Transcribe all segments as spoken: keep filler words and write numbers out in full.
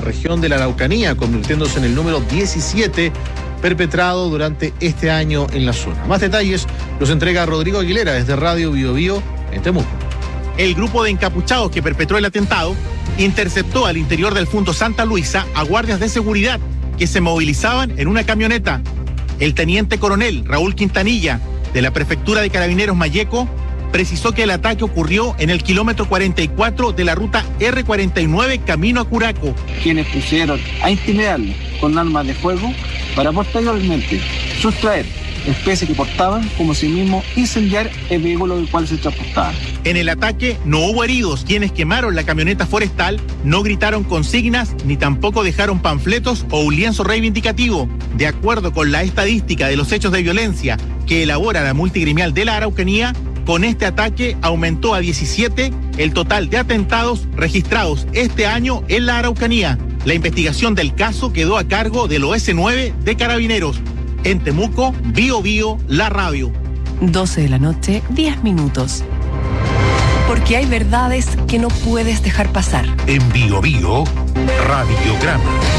región de la Araucanía, convirtiéndose en el número diecisiete perpetrado durante este año en la zona. Más detalles los entrega Rodrigo Aguilera desde Radio Bio Bio en Temuco. El grupo de encapuchados que perpetró el atentado interceptó al interior del Fundo Santa Luisa a guardias de seguridad que se movilizaban en una camioneta. El teniente coronel Raúl Quintanilla, de la Prefectura de Carabineros Malleco, precisó que el ataque ocurrió en el kilómetro cuarenta y cuatro de la ruta erre cuarenta y nueve camino a Curaco. Quienes pusieron a intimidarlos con armas de fuego para posteriormente sustraer especies que portaban, como si mismo incendiar el vehículo del cual se transportaban. En el ataque no hubo heridos. Quienes quemaron la camioneta forestal no gritaron consignas ni tampoco dejaron panfletos o un lienzo reivindicativo. De acuerdo con la estadística de los hechos de violencia que elabora la multigremial de la Araucanía, con este ataque aumentó a diecisiete el total de atentados registrados este año en la Araucanía. La investigación del caso quedó a cargo del O S nueve de Carabineros. En Temuco, Bio Bio, la radio. doce de la noche, diez minutos. Porque hay verdades que no puedes dejar pasar. En Bio Bio, Radiograma.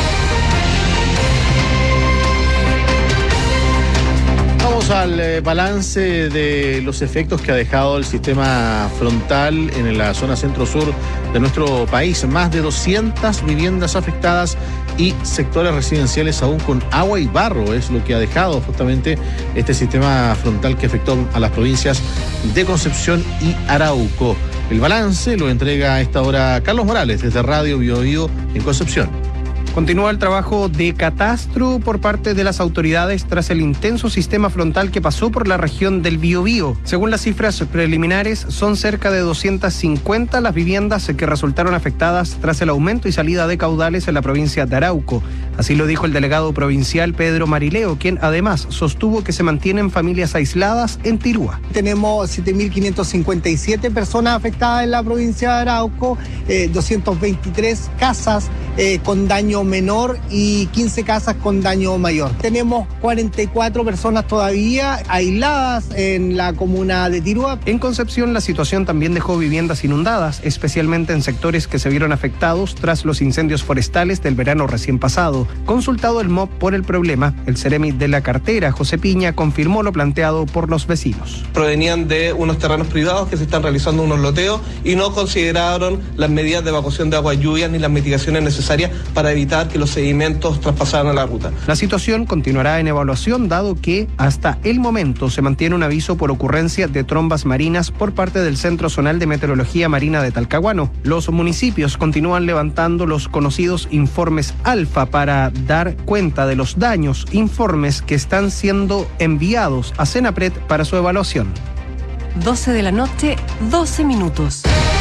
Vamos al eh, balance de los efectos que ha dejado el sistema frontal en la zona centro-sur de nuestro país. Más de doscientas viviendas afectadas y sectores residenciales aún con agua y barro es lo que ha dejado justamente este sistema frontal que afectó a las provincias de Concepción y Arauco. El balance lo entrega a esta hora Carlos Morales desde Radio Bio Bio en Concepción. Continúa el trabajo de catastro por parte de las autoridades tras el intenso sistema frontal que pasó por la región del Biobío. Según las cifras preliminares, son cerca de doscientas cincuenta las viviendas que resultaron afectadas tras el aumento y salida de caudales en la provincia de Arauco. Así lo dijo el delegado provincial Pedro Marileo, quien además sostuvo que se mantienen familias aisladas en Tirúa. Tenemos siete mil quinientas cincuenta y siete personas afectadas en la provincia de Arauco, eh, doscientas veintitrés casas eh, con daño menor y quince casas con daño mayor. Tenemos cuarenta y cuatro personas todavía aisladas en la comuna de Tirúa. En Concepción la situación también dejó viviendas inundadas, especialmente en sectores que se vieron afectados tras los incendios forestales del verano recién pasado. Consultado el M O P por el problema, el Ceremi de la cartera, José Piña, confirmó lo planteado por los vecinos. Provenían de unos terrenos privados que se están realizando unos loteos y no consideraron las medidas de evacuación de agua y lluvias ni las mitigaciones necesarias para evitar que los sedimentos traspasaran a la ruta. La situación continuará en evaluación, dado que hasta el momento se mantiene un aviso por ocurrencia de trombas marinas por parte del Centro Zonal de Meteorología Marina de Talcahuano. Los municipios continúan levantando los conocidos informes alfa para dar cuenta de los daños, informes que están siendo enviados a Senapred para su evaluación. doce de la noche, doce minutos.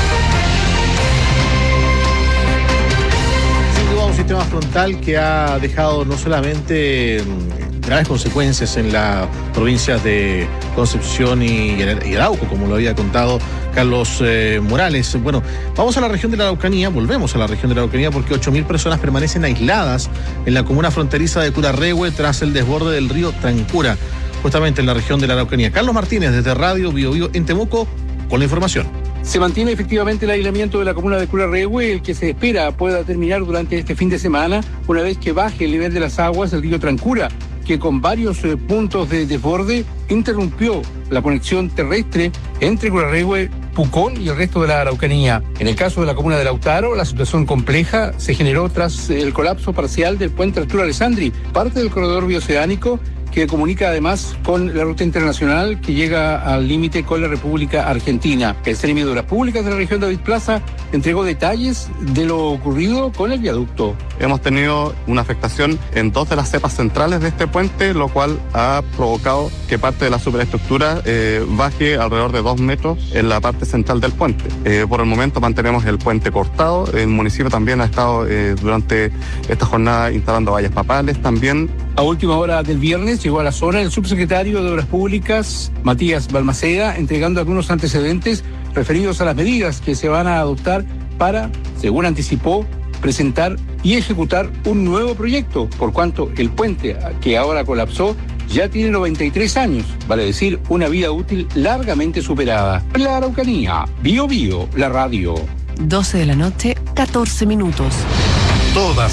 Un sistema frontal que ha dejado no solamente graves consecuencias en las provincias de Concepción y Arauco, como lo había contado Carlos eh, Morales. Bueno, vamos a la región de la Araucanía, volvemos a la región de la Araucanía porque ocho mil personas permanecen aisladas en la comuna fronteriza de Curarrehue tras el desborde del río Trancura, justamente en la región de la Araucanía. Carlos Martínez desde Radio Bio Bio en Temuco con la información. Se mantiene efectivamente el aislamiento de la comuna de Curarrehue, el que se espera pueda terminar durante este fin de semana, una vez que baje el nivel de las aguas del río Trancura, que con varios eh, puntos de desborde interrumpió la conexión terrestre entre Curarrehue, Pucón y el resto de la Araucanía. En el caso de la comuna de Lautaro, la situación compleja se generó tras el colapso parcial del puente Arturo Alessandri, parte del corredor bioceánico que comunica además con la ruta internacional que llega al límite con la República Argentina. El Ceremi de Obras Públicas de la región David Plaza entregó detalles de lo ocurrido con el viaducto. Hemos tenido una afectación en dos de las cepas centrales de este puente, lo cual ha provocado que parte de la superestructura eh, baje alrededor de dos metros en la parte central del puente. Eh, por el momento mantenemos el puente cortado. El municipio también ha estado eh, durante esta jornada instalando vallas papales también. A última hora del viernes llegó a la zona el subsecretario de Obras Públicas, Matías Balmaceda, entregando algunos antecedentes referidos a las medidas que se van a adoptar para, según anticipó, presentar y ejecutar un nuevo proyecto, por cuanto el puente que ahora colapsó ya tiene noventa y tres años, vale decir, una vida útil largamente superada. La Araucanía, Bio Bio, la radio. doce de la noche, catorce minutos. Todas